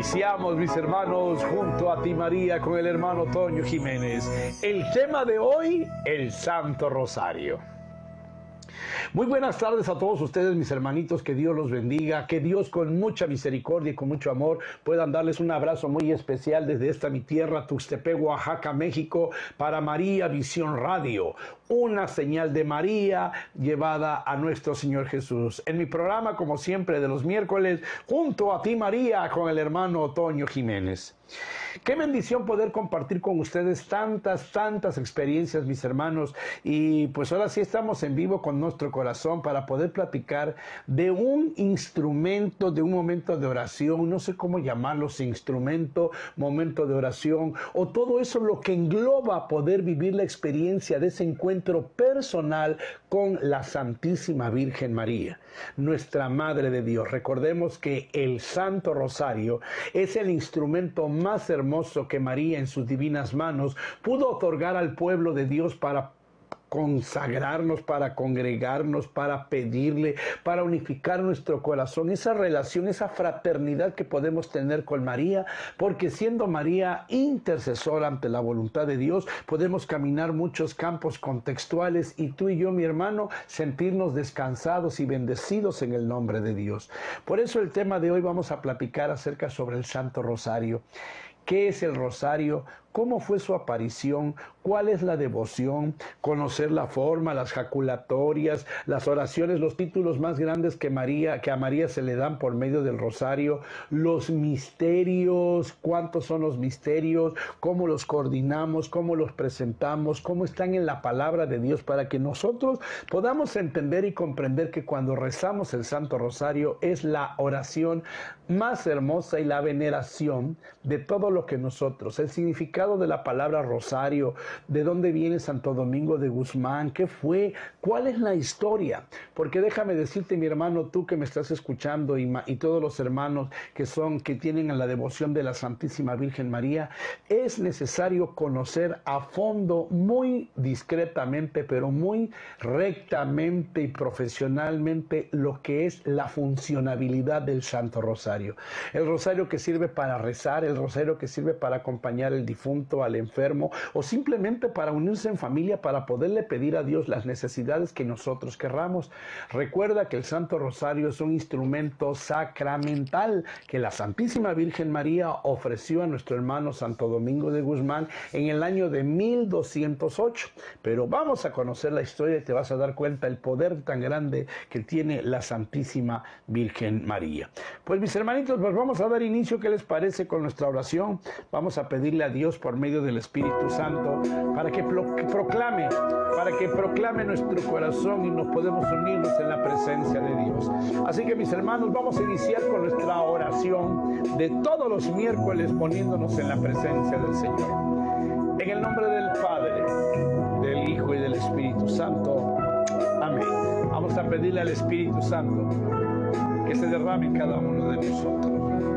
Iniciamos, mis hermanos, junto a ti, María, con el hermano Toño Jiménez. El tema de hoy, el Santo Rosario. Muy buenas tardes a todos ustedes, mis hermanitos, que Dios los bendiga, que Dios con mucha misericordia y con mucho amor puedan darles un abrazo muy especial desde esta mi tierra, Tuxtepec, Oaxaca, México, para María Visión Radio, una señal de María llevada a nuestro Señor Jesús. En mi programa, como siempre, de los miércoles, junto a ti, María, con el hermano Toño Jiménez. Qué bendición poder compartir con ustedes tantas experiencias, mis hermanos, y pues ahora sí estamos en vivo con nuestro corazón para poder platicar de un instrumento, de un momento de oración, no sé cómo llamarlo, si instrumento, momento de oración, o todo eso lo que engloba poder vivir la experiencia de ese encuentro personal con la Santísima Virgen María, nuestra Madre de Dios. Recordemos que el Santo Rosario es el instrumento más hermoso que María en sus divinas manos pudo otorgar al pueblo de Dios para consagrarnos, para congregarnos, para pedirle, para unificar nuestro corazón, esa relación, esa fraternidad que podemos tener con María, porque siendo María intercesora ante la voluntad de Dios, podemos caminar muchos campos contextuales y tú y yo, mi hermano, sentirnos descansados y bendecidos en el nombre de Dios. Por eso el tema de hoy vamos a platicar acerca sobre el Santo Rosario. ¿Qué es el rosario? ¿Cómo fue su aparición? ¿Cuál es la devoción? Conocer la forma, las jaculatorias, las oraciones, los títulos más grandes que a María se le dan por medio del rosario, los misterios, cuántos son los misterios, cómo los coordinamos, cómo los presentamos, cómo están en la palabra de Dios para que nosotros podamos entender y comprender que cuando rezamos el Santo Rosario es la oración más hermosa y la veneración de todo lo que nosotros, el significado de la palabra rosario, de dónde viene Santo Domingo de Guzmán, qué fue, cuál es la historia, porque déjame decirte, mi hermano, tú que me estás escuchando y todos los hermanos que tienen a la devoción de la Santísima Virgen María, es necesario conocer a fondo, muy discretamente, pero muy rectamente y profesionalmente lo que es la funcionabilidad del Santo Rosario. El rosario que sirve para rezar, el rosario que sirve para acompañar al difunto, al enfermo, o simplemente para unirse en familia para poderle pedir a Dios las necesidades que nosotros querramos. Recuerda que el Santo Rosario es un instrumento sacramental que la Santísima Virgen María ofreció a nuestro hermano Santo Domingo de Guzmán en el año de 1208. Pero vamos a conocer la historia y te vas a dar cuenta el poder tan grande que tiene la Santísima Virgen María. Pues mis hermanitos, pues vamos a dar inicio, ¿qué les parece con nuestra oración? Vamos a pedirle a Dios por medio del Espíritu Santo para que proclame nuestro corazón y nos podemos unirnos en la presencia de Dios. Así que mis hermanos, vamos a iniciar con nuestra oración de todos los miércoles poniéndonos en la presencia del Señor. En el nombre del Padre, del Hijo y del Espíritu Santo. Amén. Vamos a pedirle al Espíritu Santo que se derrame en cada uno de nosotros.